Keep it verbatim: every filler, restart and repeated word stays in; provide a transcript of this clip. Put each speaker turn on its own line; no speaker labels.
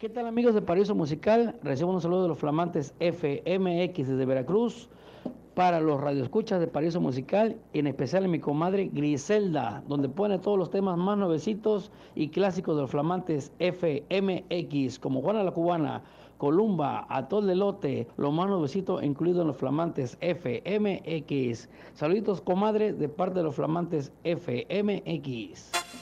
¿Qué tal amigos de Paraíso Musical? Recibo un saludo de los flamantes F M X desde Veracruz para los radioescuchas de Paraíso Musical y en especial a mi comadre Griselda, donde pone todos los temas más nuevecitos y clásicos de los flamantes F M X, como Juana la Cubana, Columba, Atol de Lote, lo más nuevecito incluido en los flamantes F M X. Saluditos comadre de parte de los flamantes F M X.